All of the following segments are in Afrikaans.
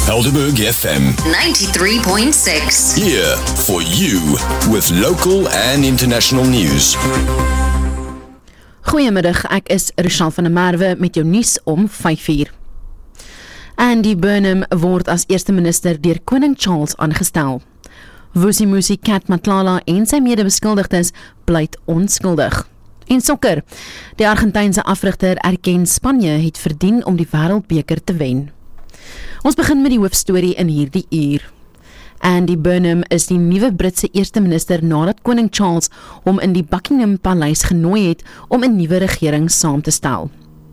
Helderberg FM 93.6. here for you with local and international news. Goeiemiddag, ek is Rochelle van der Merwe met jou nuus om 5:00. Andy Burnham word as eerste minister deur koning Charles aangestel. Vusimusi Cat Matlala en sy medebeskuldigdes pleit onskuldig. En sokker, die Argentynse afrigter erken Spanje het verdien om die wêreldbeker te wen. Ons begin met die hoofstorie in hierdie uur. Andy Burnham is die nuwe Britse eerste minister nadat koning Charles hom in die Buckingham Paleis genooi het om 'n nuwe regering saam te stel.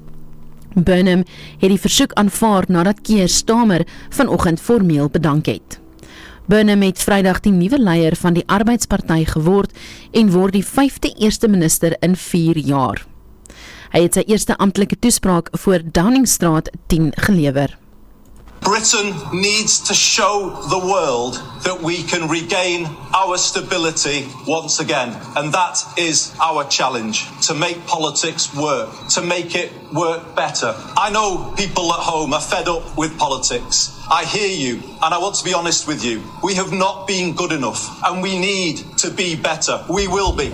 Burnham het die versoek aanvaar nadat Keir Starmer vanoggend formeel bedank het. Burnham het Vrydag die nuwe leier van die Arbeidsparty geword en word die 5de eerste minister in 4 jaar. Hy het sy eerste amptelike toespraak voor Downingstraat 10 gelewer. Britain needs to show the world that we can regain our stability once again. And that is our challenge, to make politics work, to make it work better. I know people at home are fed up with politics. I hear you, and I want to be honest with you. We have not been good enough, and we need to be better. We will be.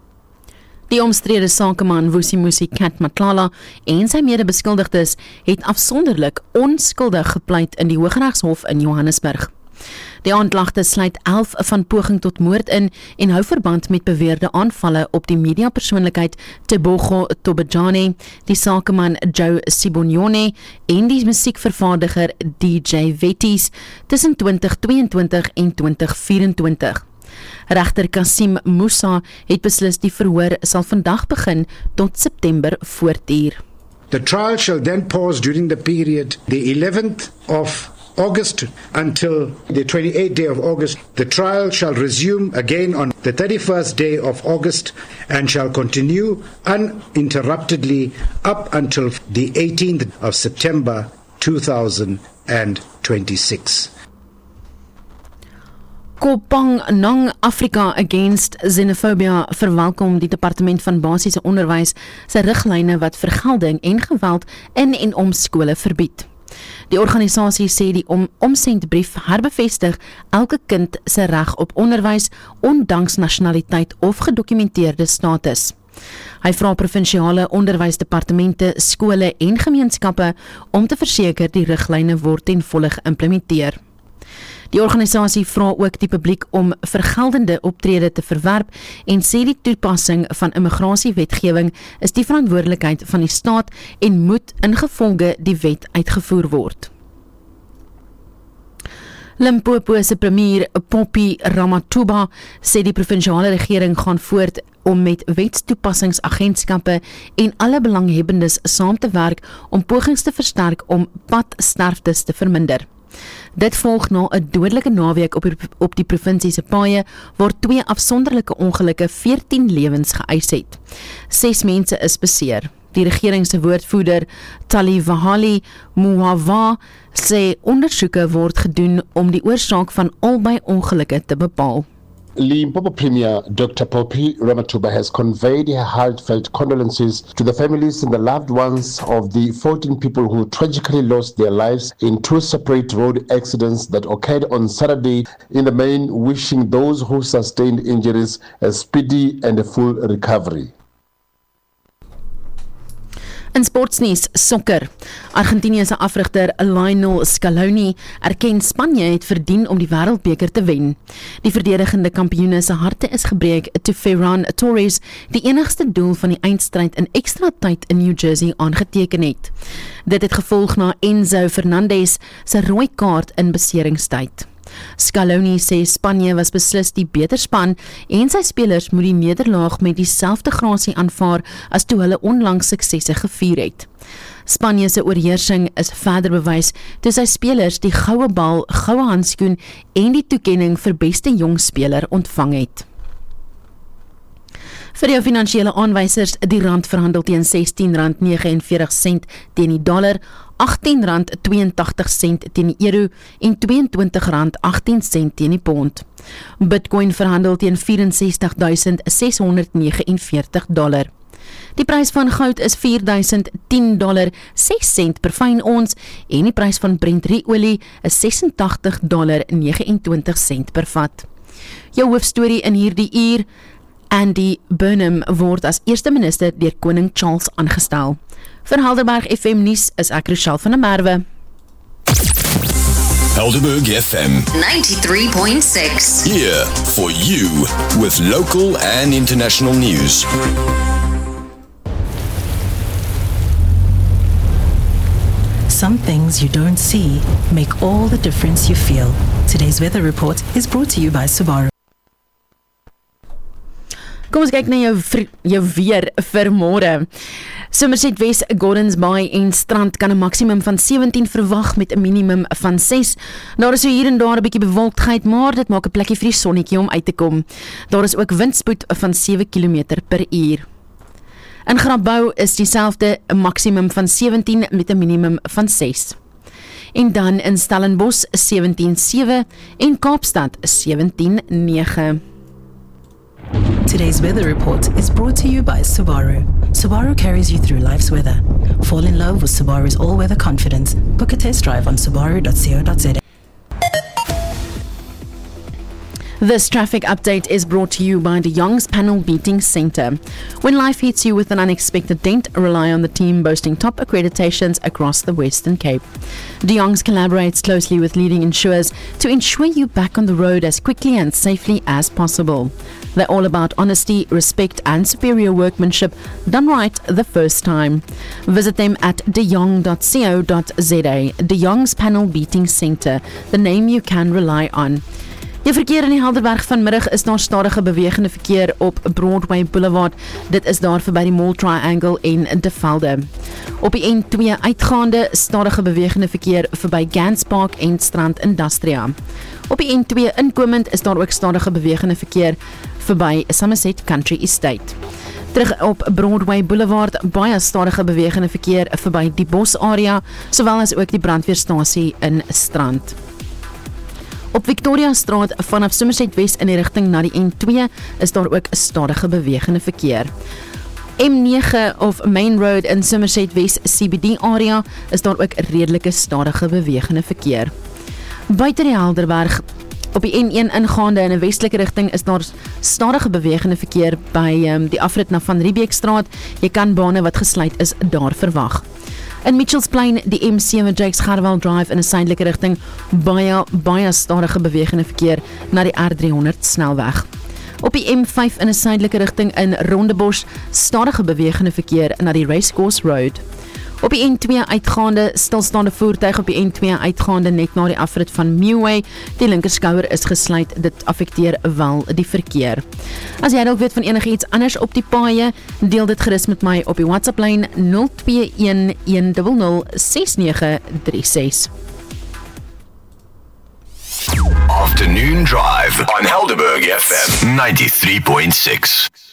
Die omstrede sakeman Vusimusi Cat Matlala en sy medebeskuldigdes het afsonderlik onskuldig gepleit in die Hooggeregshof in Johannesburg. Die aanklagte sluit 11 van poging tot moord in en hou verband met beweerde aanvalle op die mediapersoonlikheid Tebogo Tobejane, die sakeman Joe Sibonyone en die musiekvervaardiger DJ Wetties tussen 2022 en 2024. Regter Kasim Musa het beslis die verhoor sal vandag begin tot September voortduur. The trial shall then pause during the period the 11th of August until the 28th day of August. The trial shall resume again on the 31st day of August and shall continue uninterruptedly up until the 18th of September 2026. Kopang Nang Africa Against Xenophobia verwelkom die Departement van Basiese Onderwys sy riglyne wat vergelding en geweld in en om skole verbied. Die organisasie sê die omsendbrief herbevestig elke kind se reg op onderwys ondanks nasionaliteit of gedokumenteerde status. Hy vra provinsiale onderwysdepartemente, skole en gemeenskappe om te verseker die riglyne word ten volle geïmplementeer. Die organisasie vra ook die publiek om vergeldende optrede te verwerp en sê die toepassing van immigrasiewetgewing is die verantwoordelikheid van die staat en moet ingevolge die wet uitgevoer word. Limpopo se premier Poppy Ramathuba sê die provinsiale regering gaan voort om met wetstoepassingsagentskappe en alle belanghebbendes saam te werk om pogings te versterk om padsterftes te verminder. Dit volg na 'n dodelike naweek op die provinsie se paaie waar 2 afsonderlike ongelukke 14 lewens geëis het. 6 mense is beseer. Die regering se woordvoerder Talivahali Muhawa sê ondersoeke word gedoen om die oorsaak van albei ongelukke te bepaal. Limpopo Premier Dr. Poppy Ramathuba has conveyed her heartfelt condolences to the families and the loved ones of the 14 people who tragically lost their lives in 2 separate road accidents that occurred on Saturday, in the main wishing those who sustained injuries a speedy and a full recovery. In sportsnuus, sokker. Argentinië se afrigter Lionel Scaloni erken Spanje het verdien om die wêreldbeker te wen. Die verdedigende kampioene se harte is gebreek toe Ferran Torres die enigste doel van die eindstryd in ekstra tyd in New Jersey aangeteken het. Dit het gevolg na Enzo Fernandez se rooi kaart in beseringstyd. Scaloni sê Spanje was beslis die beter span en sy spelers moet die nederlaag met dieselfde grasie aanvaar as toe hulle onlangs suksesse gevier het. Spanje se oorheersing is verder bewys toe sy spelers die goue bal, goue handskoen en die toekenning vir beste jong speler ontvang het. Vir jou finansiële aanwysers, die rand verhandel teen R16.49 teen die dollar, R18.82 teen die euro en R22.18 teen die pond. Bitcoin verhandel teen $64,649. Die prys van goud is $4,010.06 per fyn ons en die prys van Brent-olie is $86.29 per vat. Jou hoofstorie in hierdie uur: Andy Burnham word as eerste minister deur koning Charles aangestel. Vir Helderberg FM nuus is ek Rochelle van der Merwe. Helderberg FM 93.6. here for you with local and international news. Some things you don't see make all the difference you feel. Today's weather report is brought to you by Subaru. Kom ons kyk na jou weer vir môre. Somerset West, Gordons Bay en Strand kan 'n maksimum van 17 verwag met 'n minimum van 6. Daar is so hier en daar 'n bietjie bewolkheid, maar dit maak 'n plekkie vir die sonnetjie om uit te kom. Daar is ook windspoed van 7 km/h. In Grabouw is dieselfde 'n maksimum van 17 met 'n minimum van 6. En dan in Stellenbosch 17.7 en Kaapstad 17.9. Today's weather report is brought to you by Subaru. Subaru carries you through life's weather. Fall in love with Subaru's all-weather confidence. Book a test drive on subaru.co.za. This traffic update is brought to you by De Young's Panel Beating Centre. When life hits you with an unexpected dent, rely on the team boasting top accreditations across the Western Cape. De Young's collaborates closely with leading insurers to ensure you back on the road as quickly and safely as possible. They're all about honesty, respect and superior workmanship done right the first time. Visit them at deyong.co.za. De Young's Panel Beating Centre, the name you can rely on. Die verkeer in die Helderberg vanmiddag is daar stadige bewegende verkeer op Broadway Boulevard. Dit is daar verby die Mall Triangle en De Velde. Op die N2 uitgaande stadige bewegende verkeer verby Gans Park en Strand Industria. Op die N2 inkomend is daar ook stadige bewegende verkeer verby Somerset Country Estate. Terug op Broadway Boulevard, baie stadige bewegende verkeer verby die Bos area, sowel as ook die brandweerstasie in Strand. Op Victoria Straat vanaf Somerset West in die rigting na die N2 is daar ook stadige bewegende verkeer. M9 of Main Road in Somerset West CBD area is daar ook redelike stadige bewegende verkeer. Buite die Helderberg op die N1 ingaande in 'n westelike rigting is daar stadige bewegende verkeer by die afrit na Van Riebeekstraat. Jy kan bane wat gesluit is daar verwag. In Mitchells Plain, die M7 Jakes Gerwel Drive in 'n suidelike rigting, baie stadige bewegende verkeer na die R300 snelweg. Op die M5 in 'n suidelike rigting in Rondebosch, stadige bewegende verkeer na die Racecourse Road. Op die N2 uitgaande, stilstaande voertuig op die N2 uitgaande net na die afrit van Meway. Die linkerskouer is gesluit, dit affekteer wel die verkeer. As jy dalk weet van enigiets anders op die paaie, deel dit gerus met my op die WhatsApp lyn 0211006936. Afternoon Drive on Helderberg FM 93.6.